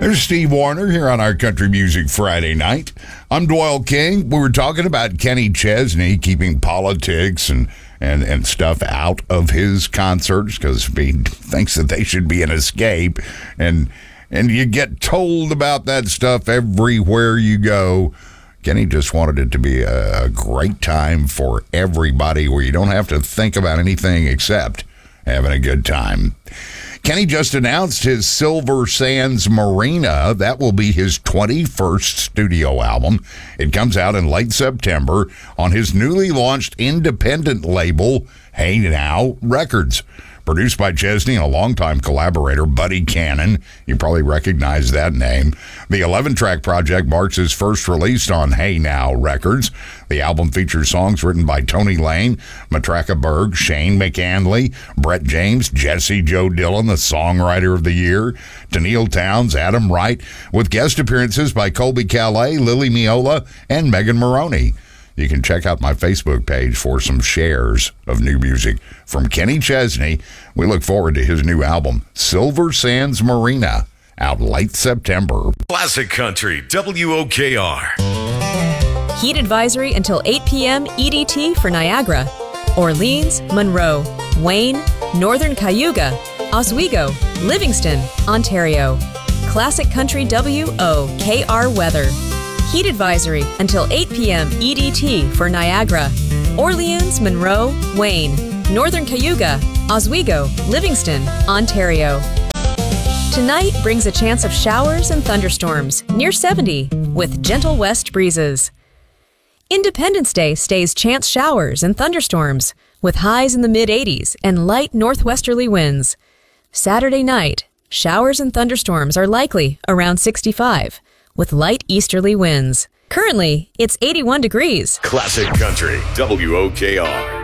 There's Steve Warner here on our Country Music Friday night. I'm Doyle King. We were talking about Kenny Chesney keeping politics and stuff out of his concerts because he thinks that they should be an escape. And you get told about that stuff everywhere you go. Kenny just wanted it to be a great time for everybody where you don't have to think about anything except having a good time. Kenny just announced his Silver Sands Marina. That will be his 21st studio album. It comes out in late September on his newly launched independent label, Hey Now Records. Produced by Chesney and a longtime collaborator, Buddy Cannon. You probably recognize that name. The 11-track project marks his first release on Hey Now Records. The album features songs written by Tony Lane, Matraka Berg, Shane McAnally, Brett James, Jesse Joe Dillon, the Songwriter of the Year, Tennille Townes, Adam Wright, with guest appearances by Colby Calais, Lily Miola, and Megan Maroney. You can check out my Facebook page for some shares of new music from Kenny Chesney. We look forward to his new album, Silver Sands Marina, out late September. Classic Country, WOKR. Heat advisory until 8 p.m. EDT for Niagara, Orleans, Monroe, Wayne, Northern Cayuga, Oswego, Livingston, Ontario. Classic Country WOKR weather. Heat advisory until 8 p.m. EDT for Niagara, Orleans, Monroe, Wayne, Northern Cayuga, Oswego, Livingston, Ontario. Tonight brings a chance of showers and thunderstorms near 70 with gentle west breezes. Independence Day stays chance showers and thunderstorms with highs in the mid-80s and light northwesterly winds. Saturday night, showers and thunderstorms are likely around 65. With light easterly winds. Currently, it's 81 degrees. Classic Country, WOKR.